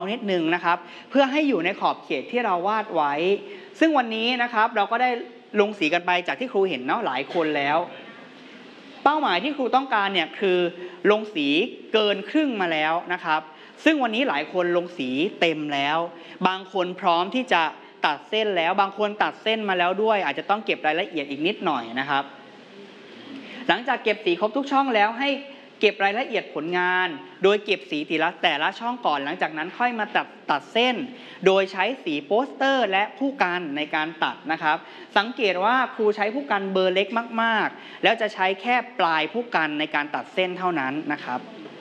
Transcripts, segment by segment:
นิดนึงนะครับเพื่อให้อยู่ในขอบเขตที่เราวาดไว้ซึ่งวันนี้นะครับเราก็ได้ลงสีกันไปจากที่ครูเห็นเนาะหลายคนแล้วเป้าหมายที่ครูต้องการเนี่ยคือลงสีเกินครึ่งมาแล้วนะครับซึ่งวันนี้หลายคนลงสีเต็มแล้วบางคนพร้อมที่จะตัดเส้นแล้วบางคนตัดเส้นมาแล้วด้วยอาจจะต้องเก็บรายละเอียดอีกนิดหน่อยนะครับหลังจากเก็บสีครบทุกช่องแล้วให้เก็บรายละเอียดผลงานโดยเก็บสีแต่ละช่องก่อนหลังจากนั้นค่อยมาตัดเส้นโดยใช้สีโปสเตอร์และผู้กันในการตัดนะครับสังเกตว่าครูใช้ผู้กันเบอร์เล็กมากๆแล้วจะใช้แค่ปลายผู้กันในการตัดเส้นเท่านั้นนะครับ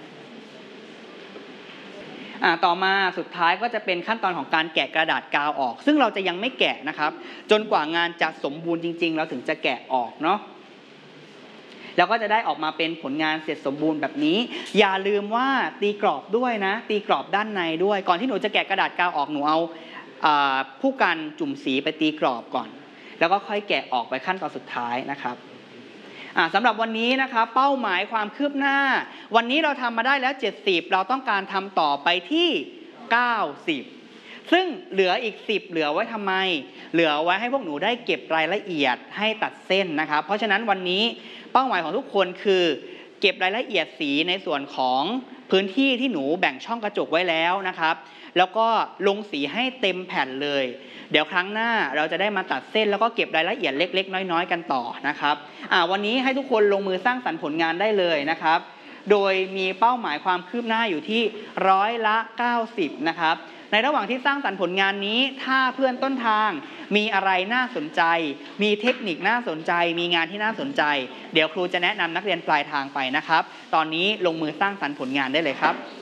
ต่อมาสุดท้ายก็จะเป็นขั้นตอนของการแกะกระดาษกาวออกซึ่งเราจะยังไม่แกะนะครับจนกว่างานจะสมบูรณ์จริงๆเราถึงจะแกะออกเนาะแล้วก็จะได้ออกมาเป็นผลงานเสร็จสมบูรณ์แบบนี้อย่าลืมว่าตีกรอบด้วยนะตีกรอบด้านในด้วยก่อนที่หนูจะแกะกระดาษกาวออกหนูเอาผู้กันจุ่มสีไปตีกรอบก่อนแล้วก็ค่อยแกะออกไปขั้นตอนสุดท้ายนะครับสำหรับวันนี้นะครับเป้าหมายความคืบหน้าวันนี้เราทำมาได้แล้ว70เราต้องการทำต่อไปที่90ซึ่งเหลืออีก10เหลือไว้ทำไมเหลือไว้ให้พวกหนูได้เก็บรายละเอียดให้ตัดเส้นนะครับเพราะฉะนั้นวันนี้เป้าหมายของทุกคนคือเก็บรายละเอียดสีในส่วนของพื้นที่ที่หนูแบ่งช่องกระจกไว้แล้วนะครับแล้วก็ลงสีให้เต็มแผ่นเลยเดี๋ยวครั้งหน้าเราจะได้มาตัดเส้นแล้วก็เก็บรายละเอียดเล็กๆน้อยๆกันต่อนะครับวันนี้ให้ทุกคนลงมือสร้างสรรค์ผลงานได้เลยนะครับโดยมีเป้าหมายความคืบหน้าอยู่ที่90%นะครับในระหว่างที่สร้างสรรค์ผลงานนี้ถ้าเพื่อนต้นทางมีอะไรน่าสนใจมีเทคนิคน่าสนใจมีงานที่น่าสนใจเดี๋ยวครูจะแนะนำนักเรียนปลายทางไปนะครับตอนนี้ลงมือสร้างสรรค์ผลงานได้เลยครับ